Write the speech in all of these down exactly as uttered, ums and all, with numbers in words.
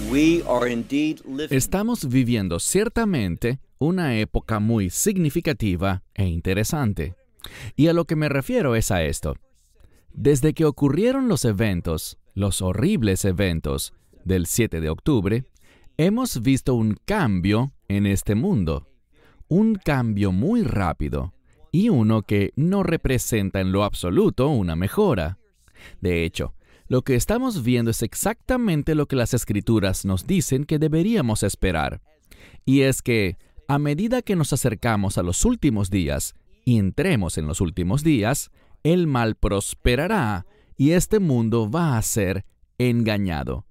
We are indeed living. Estamos viviendo ciertamente una época muy significativa e interesante. Y a lo que me refiero es a esto. Desde que ocurrieron los eventos, los horribles eventos del siete de octubre, hemos visto un cambio en este mundo. Un cambio muy rápido y uno que no representa en lo absoluto una mejora. De hecho, lo que estamos viendo es exactamente lo que las Escrituras nos dicen que deberíamos esperar. Y es que, a medida que nos acercamos a los últimos días y entremos en los últimos días, el mal prosperará y este mundo va a ser engañado.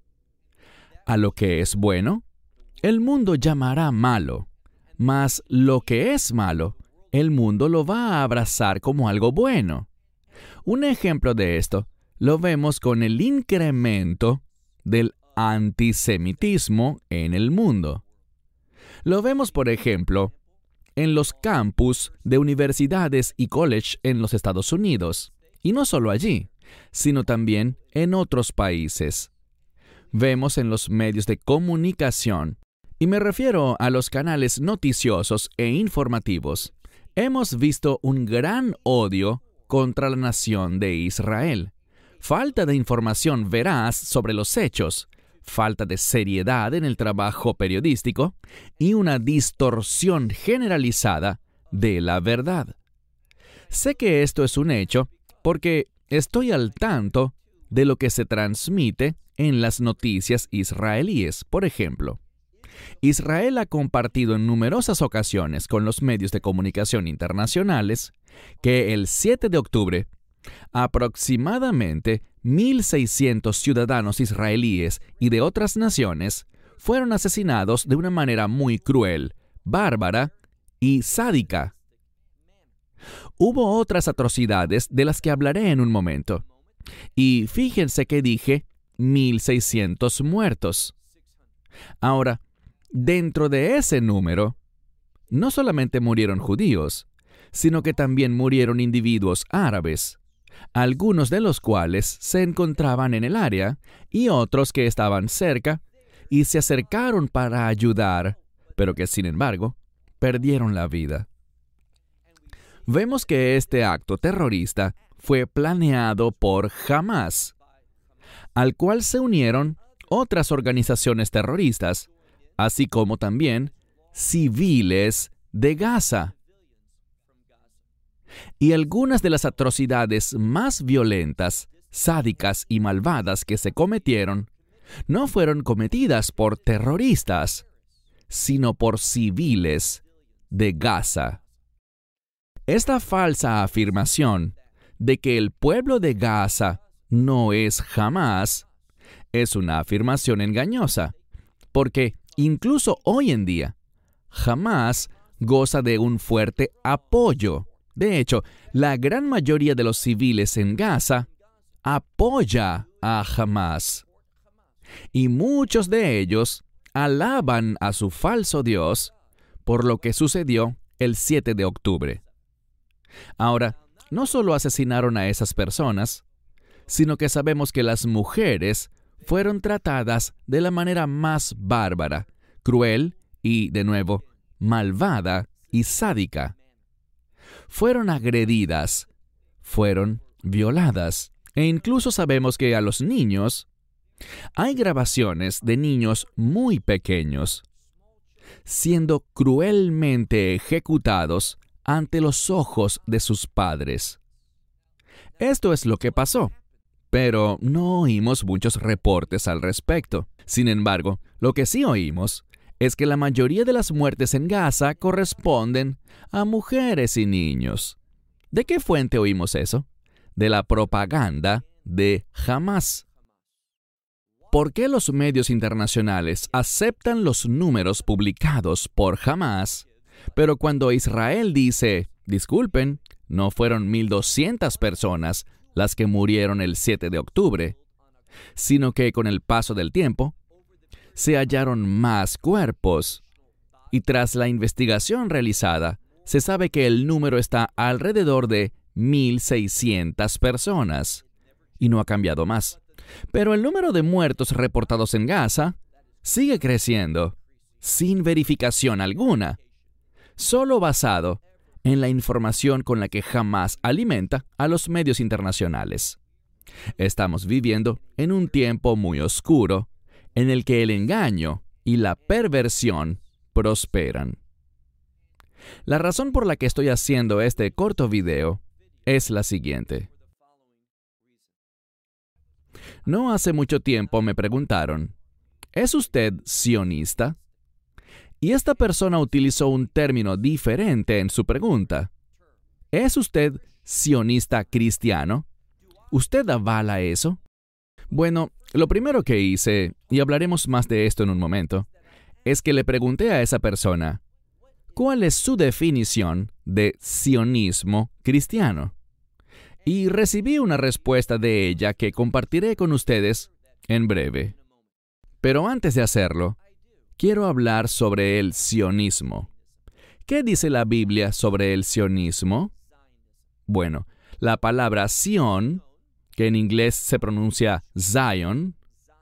A lo que es bueno, el mundo llamará malo, mas lo que es malo, el mundo lo va a abrazar como algo bueno. Un ejemplo de esto lo vemos con el incremento del antisemitismo en el mundo. Lo vemos, por ejemplo, en los campus de universidades y college en los Estados Unidos, y no solo allí, sino también en otros países. Vemos en los medios de comunicación, y me refiero a los canales noticiosos e informativos, hemos visto un gran odio contra la nación de Israel. Falta de información veraz sobre los hechos, falta de seriedad en el trabajo periodístico y una distorsión generalizada de la verdad. Sé que esto es un hecho porque estoy al tanto de lo que se transmite en las noticias israelíes. Por ejemplo, Israel ha compartido en numerosas ocasiones con los medios de comunicación internacionales que el siete de octubre aproximadamente mil seiscientos ciudadanos israelíes y de otras naciones fueron asesinados de una manera muy cruel, bárbara y sádica. Hubo otras atrocidades de las que hablaré en un momento. Y fíjense que dije mil seiscientos muertos. Ahora, dentro de ese número, no solamente murieron judíos, sino que también murieron individuos árabes, algunos de los cuales se encontraban en el área y otros que estaban cerca y se acercaron para ayudar, pero que sin embargo perdieron la vida. Vemos que este acto terrorista fue planeado por Hamás, al cual se unieron otras organizaciones terroristas, así como también civiles de Gaza. Y algunas de las atrocidades más violentas, sádicas y malvadas que se cometieron no fueron cometidas por terroristas, sino por civiles de Gaza. Esta falsa afirmación de que el pueblo de Gaza no es Hamás es una afirmación engañosa, porque incluso hoy en día, Hamás goza de un fuerte apoyo. De hecho, la gran mayoría de los civiles en Gaza apoya a Hamás. Y muchos de ellos alaban a su falso Dios por lo que sucedió el siete de octubre. Ahora, no solo asesinaron a esas personas, sino que sabemos que las mujeres fueron tratadas de la manera más bárbara, cruel y, de nuevo, malvada y sádica. Fueron agredidas, fueron violadas, e incluso sabemos que a los niños, hay grabaciones de niños muy pequeños siendo cruelmente ejecutados ante los ojos de sus padres. Esto es lo que pasó, pero no oímos muchos reportes al respecto. Sin embargo, lo que sí oímos es que la mayoría de las muertes en Gaza corresponden a mujeres y niños. ¿De qué fuente oímos eso? De la propaganda de Hamás. ¿Por qué los medios internacionales aceptan los números publicados por Hamás, pero cuando Israel dice, disculpen, no fueron mil doscientas personas las que murieron el siete de octubre, sino que con el paso del tiempo, se hallaron más cuerpos, y tras la investigación realizada, se sabe que el número está alrededor de mil seiscientas personas, y no ha cambiado más. Pero el número de muertos reportados en Gaza sigue creciendo sin verificación alguna, solo basado en la información con la que jamás alimenta a los medios internacionales. Estamos viviendo en un tiempo muy oscuro en el que el engaño y la perversión prosperan. La razón por la que estoy haciendo este corto video es la siguiente. No hace mucho tiempo me preguntaron, ¿es usted sionista? Y esta persona utilizó un término diferente en su pregunta. ¿Es usted sionista cristiano? ¿Usted avala eso? Bueno, lo primero que hice, y hablaremos más de esto en un momento, es que le pregunté a esa persona, ¿cuál es su definición de sionismo cristiano? Y recibí una respuesta de ella que compartiré con ustedes en breve. Pero antes de hacerlo, quiero hablar sobre el sionismo. ¿Qué dice la Biblia sobre el sionismo? Bueno, la palabra Sion, que en inglés se pronuncia Zion,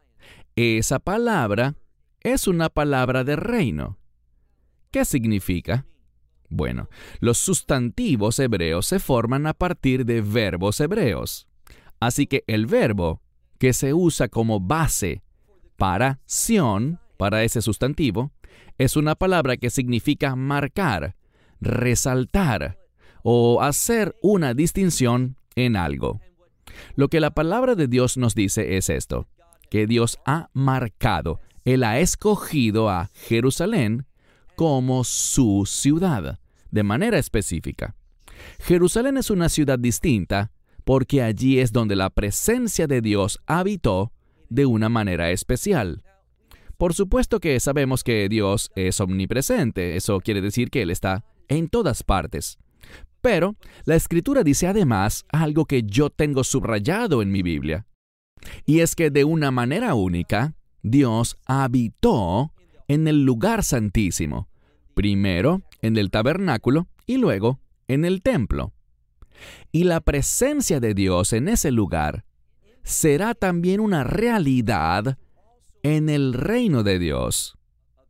esa palabra es una palabra de reino. ¿Qué significa? Bueno, los sustantivos hebreos se forman a partir de verbos hebreos. Así que el verbo que se usa como base para Sion, para ese sustantivo, es una palabra que significa marcar, resaltar o hacer una distinción en algo. Lo que la palabra de Dios nos dice es esto, que Dios ha marcado, Él ha escogido a Jerusalén como su ciudad, de manera específica. Jerusalén es una ciudad distinta porque allí es donde la presencia de Dios habitó de una manera especial. Por supuesto que sabemos que Dios es omnipresente, eso quiere decir que Él está en todas partes. Pero la Escritura dice además algo que yo tengo subrayado en mi Biblia, y es que de una manera única, Dios habitó en el lugar santísimo, primero en el tabernáculo y luego en el templo. Y la presencia de Dios en ese lugar será también una realidad en el reino de Dios.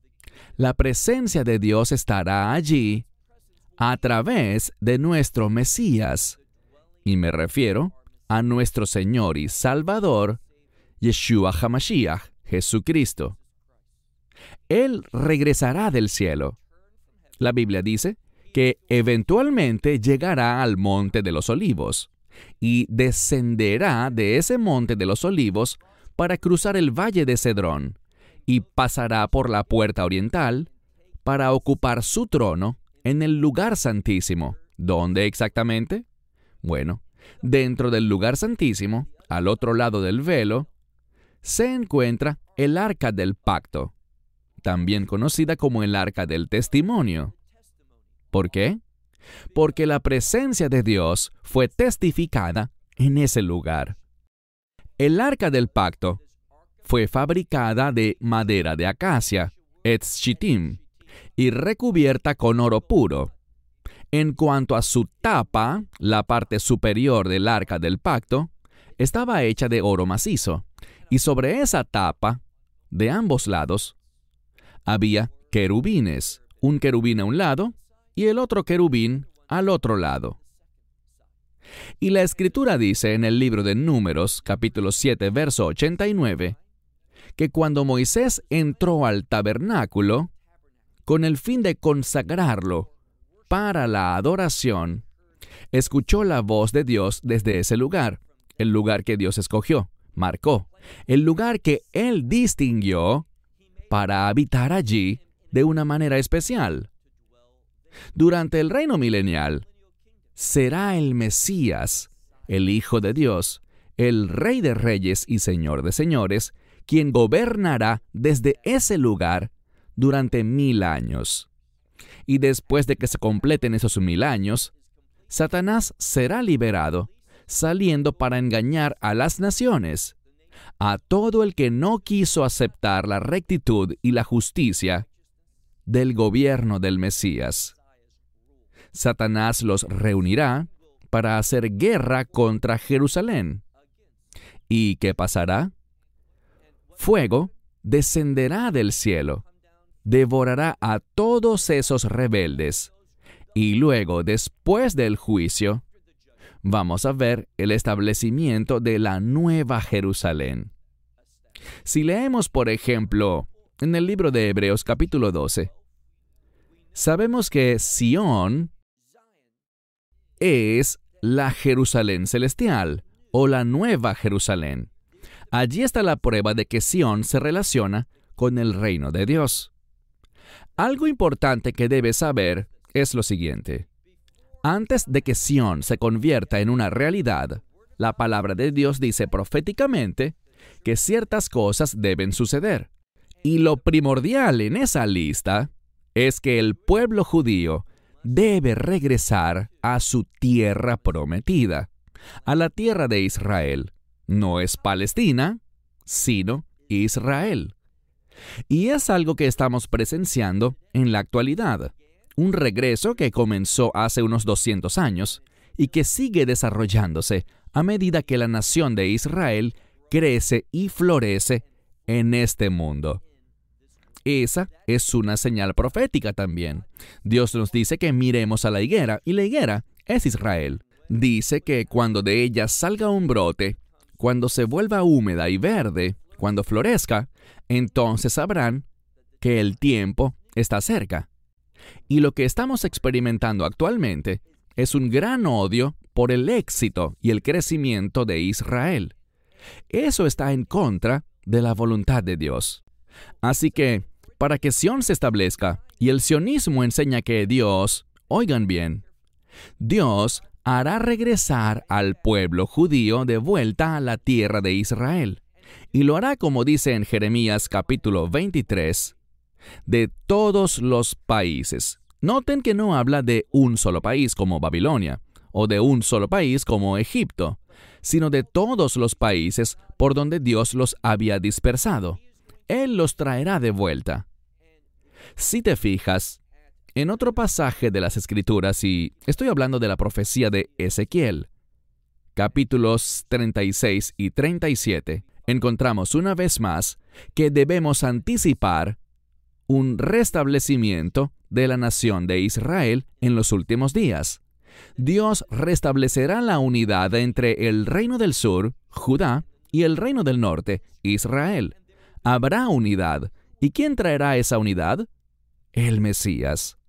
La presencia de Dios estará allí a través de nuestro Mesías, y me refiero a nuestro Señor y Salvador, Yeshua HaMashiach, Jesucristo. Él regresará del cielo. La Biblia dice que eventualmente llegará al Monte de los Olivos y descenderá de ese Monte de los Olivos para cruzar el valle de Cedrón y pasará por la puerta oriental para ocupar su trono en el lugar santísimo. ¿Dónde exactamente? Bueno, dentro del lugar santísimo, al otro lado del velo, se encuentra el Arca del Pacto, también conocida como el Arca del Testimonio. ¿Por qué? Porque la presencia de Dios fue testificada en ese lugar. El Arca del Pacto fue fabricada de madera de acacia, etz shittim, y recubierta con oro puro. En cuanto a su tapa, la parte superior del Arca del Pacto estaba hecha de oro macizo, y sobre esa tapa, de ambos lados, había querubines, un querubín a un lado y el otro querubín al otro lado. Y la Escritura dice en el libro de Números, capítulo siete, verso ochenta y nueve, que cuando Moisés entró al tabernáculo, con el fin de consagrarlo para la adoración, escuchó la voz de Dios desde ese lugar, el lugar que Dios escogió, marcó, el lugar que Él distinguió para habitar allí de una manera especial. Durante el reino milenial, será el Mesías, el Hijo de Dios, el Rey de Reyes y Señor de Señores, quien gobernará desde ese lugar durante mil años. Y después de que se completen esos mil años, Satanás será liberado, saliendo para engañar a las naciones, a todo el que no quiso aceptar la rectitud y la justicia del gobierno del Mesías. Satanás los reunirá para hacer guerra contra Jerusalén. ¿Y qué pasará? Fuego descenderá del cielo, devorará a todos esos rebeldes, y luego, después del juicio, vamos a ver el establecimiento de la Nueva Jerusalén. Si leemos, por ejemplo, en el libro de Hebreos capítulo doce, sabemos que Sión es la Jerusalén celestial o la Nueva Jerusalén. Allí está la prueba de que Sión se relaciona con el reino de Dios. Algo importante que debes saber es lo siguiente. Antes de que Sión se convierta en una realidad, la palabra de Dios dice proféticamente que ciertas cosas deben suceder. Y lo primordial en esa lista es que el pueblo judío debe regresar a su tierra prometida, a la tierra de Israel. No es Palestina, sino Israel. Y es algo que estamos presenciando en la actualidad. Un regreso que comenzó hace unos doscientos años y que sigue desarrollándose a medida que la nación de Israel crece y florece en este mundo. Esa es una señal profética también. Dios nos dice que miremos a la higuera, y la higuera es Israel. Dice que cuando de ella salga un brote, cuando se vuelva húmeda y verde, cuando florezca, entonces sabrán que el tiempo está cerca. Y lo que estamos experimentando actualmente es un gran odio por el éxito y el crecimiento de Israel. Eso está en contra de la voluntad de Dios. Así que, para que Sión se establezca, y el sionismo enseña que Dios, oigan bien, Dios hará regresar al pueblo judío de vuelta a la tierra de Israel. Y lo hará como dice en Jeremías capítulo veintitrés, de todos los países. Noten que no habla de un solo país como Babilonia, o de un solo país como Egipto, sino de todos los países por donde Dios los había dispersado. Él los traerá de vuelta. Si te fijas, en otro pasaje de las Escrituras, y estoy hablando de la profecía de Ezequiel, capítulos treinta y seis y treinta y siete, encontramos una vez más que debemos anticipar un restablecimiento de la nación de Israel en los últimos días. Dios restablecerá la unidad entre el reino del sur, Judá, y el reino del norte, Israel. Habrá unidad. ¿Y quién traerá esa unidad? El Mesías.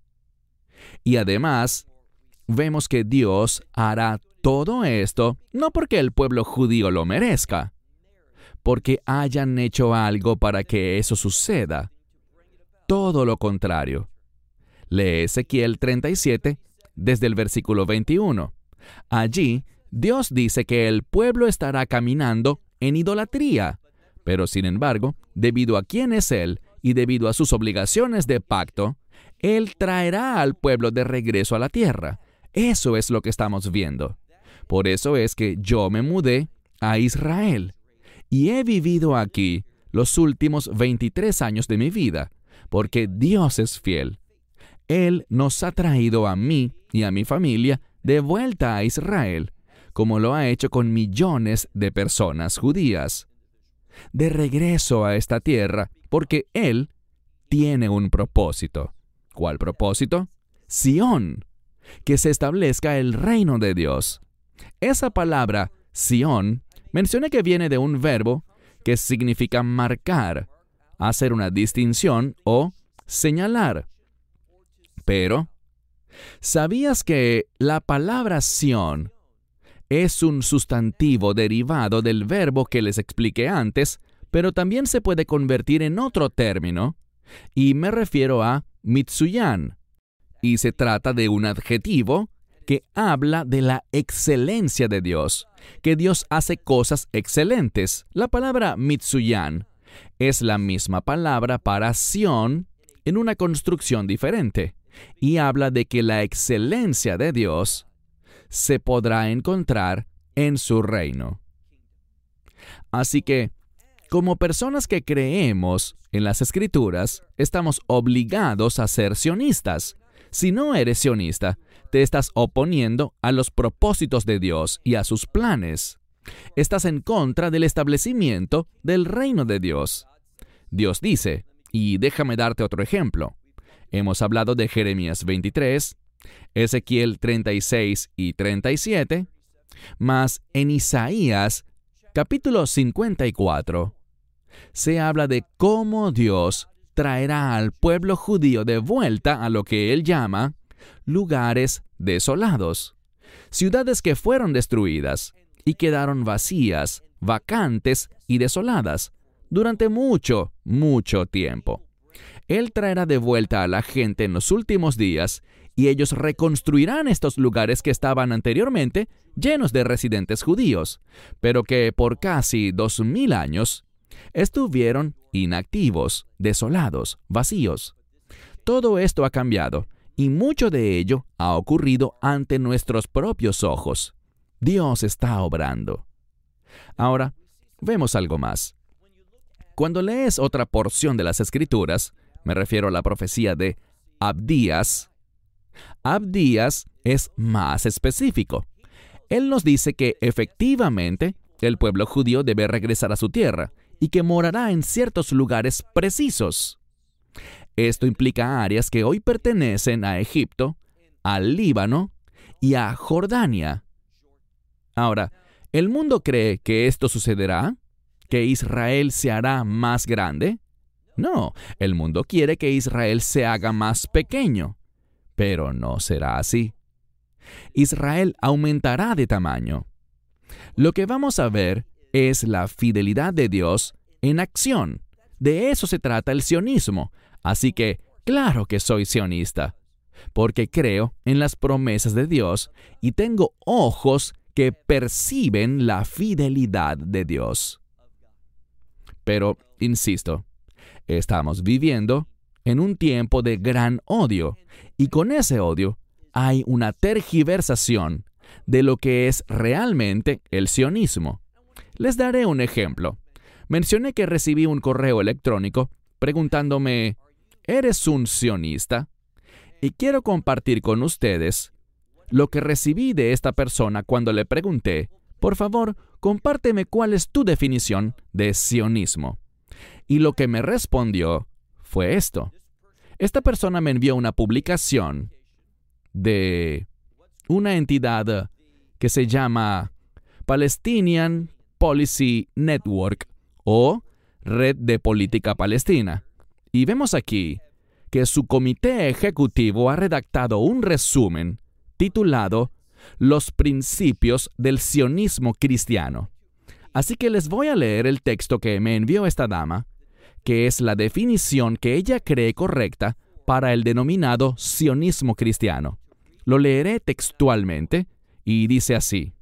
Y además, vemos que Dios hará todo esto no porque el pueblo judío lo merezca, porque hayan hecho algo para que eso suceda. Todo lo contrario. Lee Ezequiel treinta y siete desde el versículo veintiuno. Allí, Dios dice que el pueblo estará caminando en idolatría, pero sin embargo, debido a quién es Él y debido a sus obligaciones de pacto, Él traerá al pueblo de regreso a la tierra. Eso es lo que estamos viendo. Por eso es que yo me mudé a Israel y he vivido aquí los últimos veintitrés años de mi vida, porque Dios es fiel. Él nos ha traído a mí y a mi familia de vuelta a Israel, como lo ha hecho con millones de personas judías. De regreso a esta tierra, porque Él tiene un propósito. ¿Cuál propósito? Sión, que se establezca el reino de Dios. Esa palabra, Sión, mencioné que viene de un verbo que significa marcar, hacer una distinción o señalar. Pero, ¿sabías que la palabra Sión es un sustantivo derivado del verbo que les expliqué antes, pero también se puede convertir en otro término? Y me refiero a Mitsuyan. Y se trata de un adjetivo que habla de la excelencia de Dios, que Dios hace cosas excelentes. La palabra Mitsuyan es la misma palabra para Sión en una construcción diferente, y habla de que la excelencia de Dios se podrá encontrar en su reino. Así que, como personas que creemos en las Escrituras, estamos obligados a ser sionistas. Si no eres sionista, te estás oponiendo a los propósitos de Dios y a sus planes. Estás en contra del establecimiento del reino de Dios. Dios dice, y déjame darte otro ejemplo. Hemos hablado de Jeremías veintitrés, Ezequiel treinta y seis y treinta y siete, mas en Isaías capítulo cincuenta y cuatro se habla de cómo Dios traerá al pueblo judío de vuelta a lo que él llama lugares desolados, ciudades que fueron destruidas y quedaron vacías, vacantes y desoladas durante mucho, mucho tiempo. Él traerá de vuelta a la gente en los últimos días y ellos reconstruirán estos lugares que estaban anteriormente llenos de residentes judíos, pero que por casi dos mil años estuvieron inactivos, desolados, vacíos. Todo esto ha cambiado y mucho de ello ha ocurrido ante nuestros propios ojos. Dios está obrando. Ahora, vemos algo más. Cuando lees otra porción de las Escrituras, me refiero a la profecía de Abdías, Abdías es más específico. Él nos dice que efectivamente el pueblo judío debe regresar a su tierra y que morará en ciertos lugares precisos. Esto implica áreas que hoy pertenecen a Egipto, al Líbano y a Jordania. Ahora, ¿el mundo cree que esto sucederá? ¿Que Israel se hará más grande? No, el mundo quiere que Israel se haga más pequeño, pero no será así. Israel aumentará de tamaño. Lo que vamos a ver es la fidelidad de Dios en acción. De eso se trata el sionismo. Así que, claro que soy sionista, porque creo en las promesas de Dios y tengo ojos que perciben la fidelidad de Dios. Pero, insisto, estamos viviendo en un tiempo de gran odio, y con ese odio hay una tergiversación de lo que es realmente el sionismo. Les daré un ejemplo. Mencioné que recibí un correo electrónico preguntándome, ¿eres un sionista? Y quiero compartir con ustedes lo que recibí de esta persona cuando le pregunté, por favor, compárteme cuál es tu definición de sionismo. Y lo que me respondió fue esto. Esta persona me envió una publicación de una entidad que se llama Palestinian Policy Network o Red de Política Palestina. Y vemos aquí que su comité ejecutivo ha redactado un resumen titulado Los principios del sionismo cristiano. Así que les voy a leer el texto que me envió esta dama, que es la definición que ella cree correcta para el denominado sionismo cristiano. Lo leeré textualmente y dice así.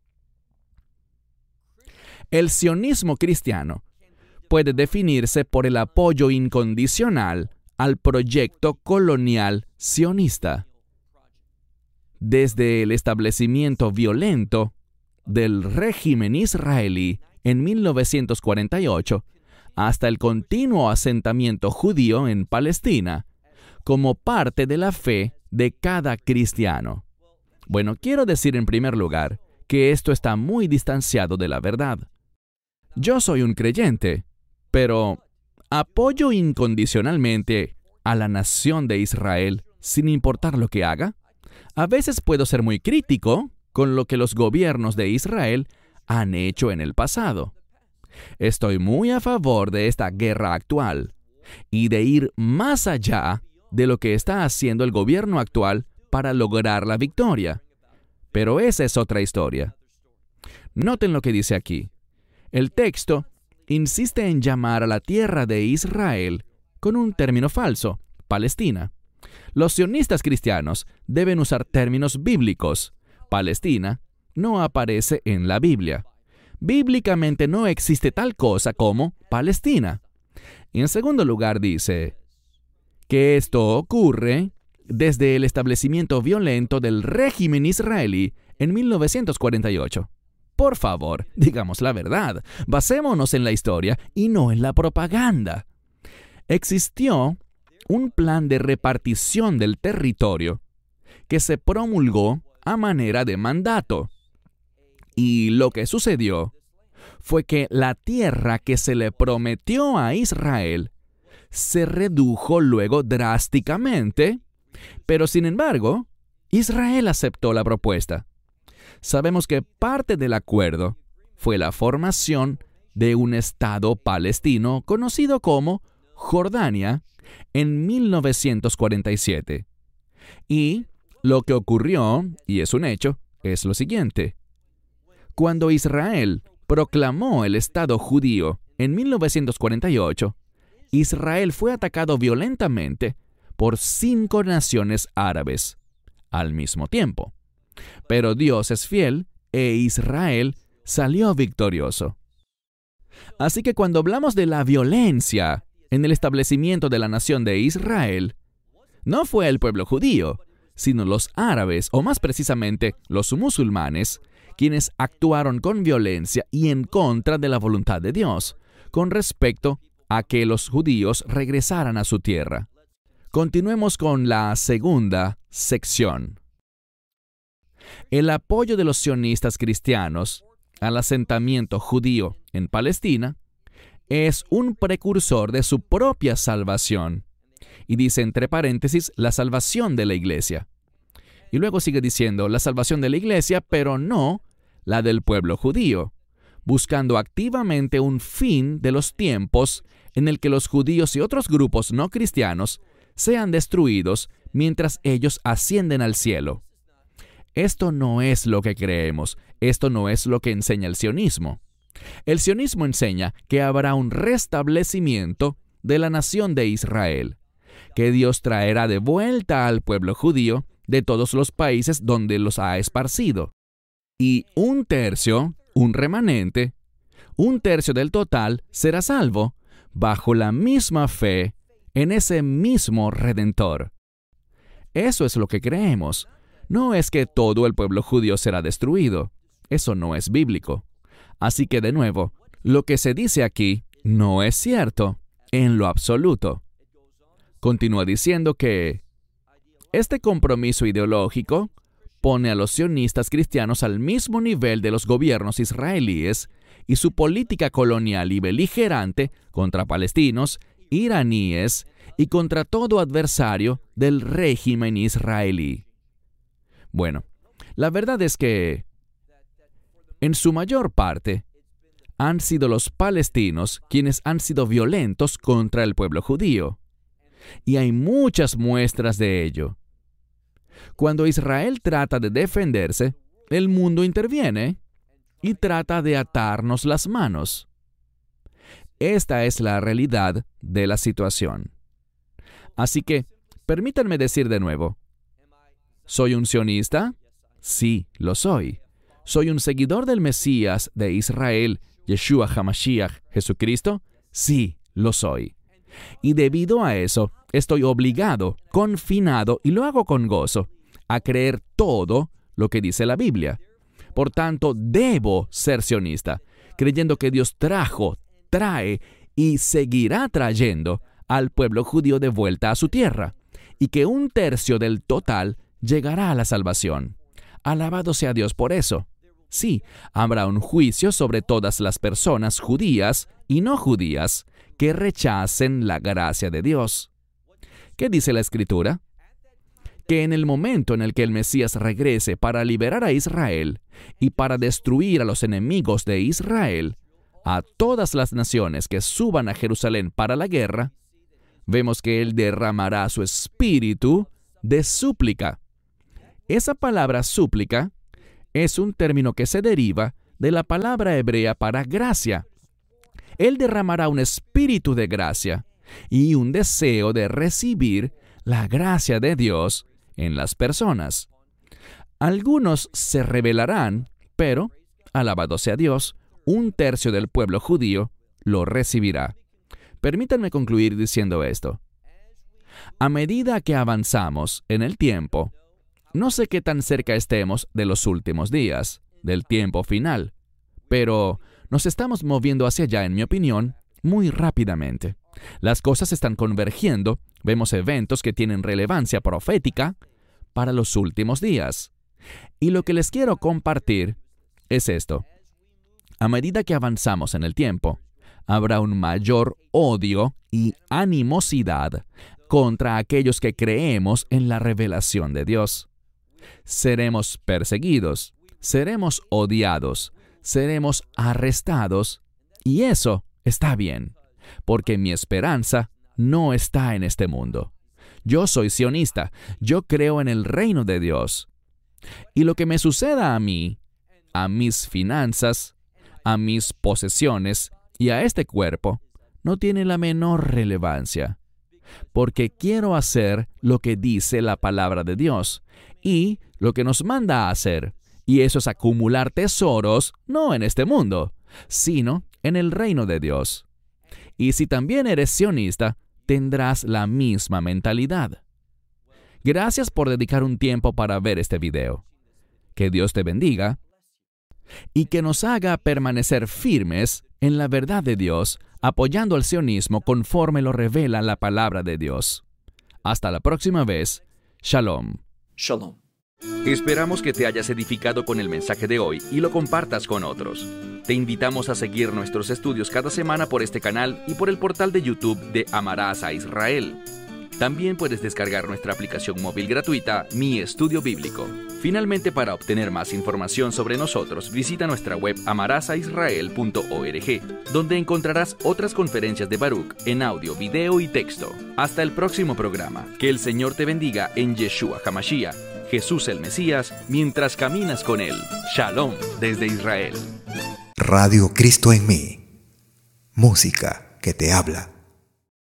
El sionismo cristiano puede definirse por el apoyo incondicional al proyecto colonial sionista. Desde el establecimiento violento del régimen israelí en mil novecientos cuarenta y ocho hasta el continuo asentamiento judío en Palestina, como parte de la fe de cada cristiano. Bueno, quiero decir en primer lugar que esto está muy distanciado de la verdad. Yo soy un creyente, pero ¿apoyo incondicionalmente a la nación de Israel sin importar lo que haga? A veces puedo ser muy crítico con lo que los gobiernos de Israel han hecho en el pasado. Estoy muy a favor de esta guerra actual y de ir más allá de lo que está haciendo el gobierno actual para lograr la victoria. Pero esa es otra historia. Noten lo que dice aquí. El texto insiste en llamar a la tierra de Israel con un término falso, Palestina. Los sionistas cristianos deben usar términos bíblicos. Palestina no aparece en la Biblia. Bíblicamente no existe tal cosa como Palestina. Y en segundo lugar dice que esto ocurre desde el establecimiento violento del régimen israelí en mil novecientos cuarenta y ocho. Por favor, digamos la verdad, basémonos en la historia y no en la propaganda. Existió un plan de repartición del territorio que se promulgó a manera de mandato. Y lo que sucedió fue que la tierra que se le prometió a Israel se redujo luego drásticamente, pero sin embargo, Israel aceptó la propuesta. Sabemos que parte del acuerdo fue la formación de un estado palestino conocido como Jordania en mil novecientos cuarenta y siete. Y lo que ocurrió, y es un hecho, es lo siguiente. Cuando Israel proclamó el Estado judío en mil novecientos cuarenta y ocho, Israel fue atacado violentamente por cinco naciones árabes al mismo tiempo. Pero Dios es fiel e Israel salió victorioso. Así que cuando hablamos de la violencia en el establecimiento de la nación de Israel, no fue el pueblo judío, sino los árabes, o más precisamente los musulmanes, quienes actuaron con violencia y en contra de la voluntad de Dios, con respecto a que los judíos regresaran a su tierra. Continuemos con la segunda sección. El apoyo de los sionistas cristianos al asentamiento judío en Palestina es un precursor de su propia salvación. Y dice entre paréntesis, la salvación de la iglesia. Y luego sigue diciendo, la salvación de la iglesia, pero no la del pueblo judío, buscando activamente un fin de los tiempos en el que los judíos y otros grupos no cristianos sean destruidos mientras ellos ascienden al cielo. Esto no es lo que creemos, esto no es lo que enseña el sionismo. El sionismo enseña que habrá un restablecimiento de la nación de Israel, que Dios traerá de vuelta al pueblo judío de todos los países donde los ha esparcido. Y un tercio, un remanente, un tercio del total será salvo bajo la misma fe en ese mismo Redentor. Eso es lo que creemos. No es que todo el pueblo judío será destruido. Eso no es bíblico. Así que de nuevo, lo que se dice aquí no es cierto en lo absoluto. Continúa diciendo que este compromiso ideológico pone a los sionistas cristianos al mismo nivel de los gobiernos israelíes y su política colonial y beligerante contra palestinos, iraníes y contra todo adversario del régimen israelí. Bueno, la verdad es que, en su mayor parte, han sido los palestinos quienes han sido violentos contra el pueblo judío. Y hay muchas muestras de ello. Cuando Israel trata de defenderse, el mundo interviene y trata de atarnos las manos. Esta es la realidad de la situación. Así que, permítanme decir de nuevo, ¿soy un sionista? Sí, lo soy. ¿Soy un seguidor del Mesías de Israel, Yeshua HaMashiach, Jesucristo? Sí, lo soy. Y debido a eso, estoy obligado, confinado, y lo hago con gozo, a creer todo lo que dice la Biblia. Por tanto, debo ser sionista, creyendo que Dios trajo, trae y seguirá trayendo al pueblo judío de vuelta a su tierra, y que un tercio del total llegará a la salvación. Alabado sea Dios por eso. Sí, habrá un juicio sobre todas las personas judías y no judías que rechacen la gracia de Dios. ¿Qué dice la Escritura? Que en el momento en el que el Mesías regrese para liberar a Israel y para destruir a los enemigos de Israel, a todas las naciones que suban a Jerusalén para la guerra, vemos que Él derramará su espíritu de súplica. Esa palabra súplica es un término que se deriva de la palabra hebrea para gracia. Él derramará un espíritu de gracia y un deseo de recibir la gracia de Dios en las personas. Algunos se rebelarán, pero, alabado sea Dios, un tercio del pueblo judío lo recibirá. Permítanme concluir diciendo esto. A medida que avanzamos en el tiempo, no sé qué tan cerca estemos de los últimos días, del tiempo final, pero nos estamos moviendo hacia allá, en mi opinión, muy rápidamente. Las cosas están convergiendo, vemos eventos que tienen relevancia profética para los últimos días. Y lo que les quiero compartir es esto. a medida que avanzamos en el tiempo, habrá un mayor odio y animosidad contra aquellos que creemos en la revelación de Dios. Seremos perseguidos, seremos odiados, seremos arrestados, y eso está bien, porque mi esperanza no está en este mundo. Yo soy sionista, yo creo en el reino de Dios. Y lo que me suceda a mí, a mis finanzas, a mis posesiones y a este cuerpo, no tiene la menor relevancia, porque quiero hacer lo que dice la palabra de Dios y lo que nos manda a hacer, y eso es acumular tesoros, no en este mundo, sino en el reino de Dios. Y si también eres sionista, tendrás la misma mentalidad. Gracias por dedicar un tiempo para ver este video. Que Dios te bendiga y que nos haga permanecer firmes en la verdad de Dios, apoyando al sionismo conforme lo revela la palabra de Dios. Hasta la próxima vez. Shalom. Shalom. Esperamos que te hayas edificado con el mensaje de hoy y lo compartas con otros. Te invitamos a seguir nuestros estudios cada semana por este canal y por el portal de YouTube de Amarás a Israel. También puedes descargar nuestra aplicación móvil gratuita, Mi Estudio Bíblico. Finalmente, para obtener más información sobre nosotros, visita nuestra web amarás a israel punto org, donde encontrarás otras conferencias de Baruch en audio, video y texto. Hasta el próximo programa. Que el Señor te bendiga en Yeshua HaMashiach, Jesús el Mesías, mientras caminas con Él. Shalom desde Israel. Radio Cristo en mí. Música que te habla.